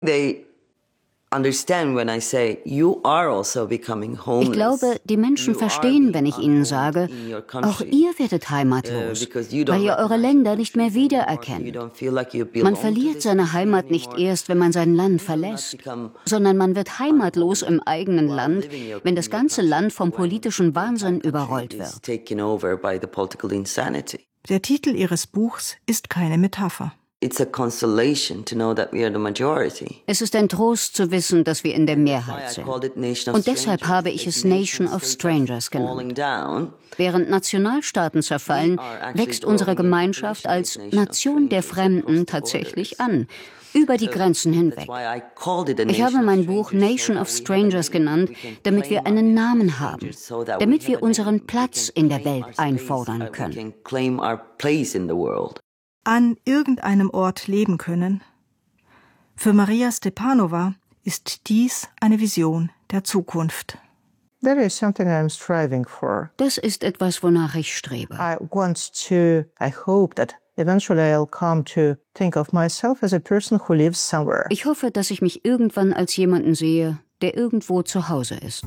They understand when I say, you are also becoming homeless. Ich glaube, die Menschen verstehen, wenn ich ihnen sage, auch ihr werdet heimatlos, weil ihr eure Länder nicht mehr wiedererkennt. Man verliert seine Heimat nicht erst, wenn man sein Land verlässt, sondern man wird heimatlos im eigenen Land, wenn das ganze Land vom politischen Wahnsinn überrollt wird. Der Titel ihres Buchs ist keine Metapher. It's a consolation to know that we are the majority. Es ist ein Trost zu wissen, dass wir in der Mehrheit sind. Und deshalb habe ich es Nation of Strangers genannt. Während Nationalstaaten zerfallen, wächst unsere Gemeinschaft als Nation der Fremden tatsächlich an, über die Grenzen hinweg. Ich habe mein Buch Nation of Strangers genannt, damit wir einen Namen haben, damit wir unseren Platz in der Welt einfordern können. An irgendeinem Ort leben können. Für Maria Stepanova ist dies eine Vision der Zukunft. That is something I'm striving for. Das ist etwas, wonach ich strebe. I hope that eventually I'll come to think of myself as a person who lives somewhere. Ich hoffe, dass ich mich irgendwann als jemanden sehe, der irgendwo zu Hause ist.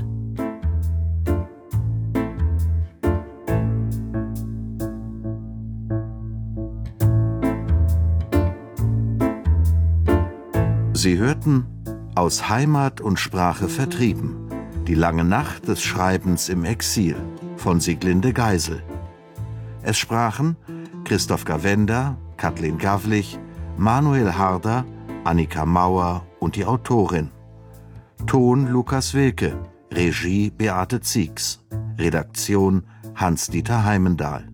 Sie hörten Aus Heimat und Sprache vertrieben. Die lange Nacht des Schreibens im Exil von Sieglinde Geisel. Es sprachen Christoph Gawenda, Kathleen Gawlich, Manuel Harder, Annika Mauer und die Autorin. Ton Lukas Wilke, Regie Beate Ziegs, Redaktion Hans-Dieter Heimendahl.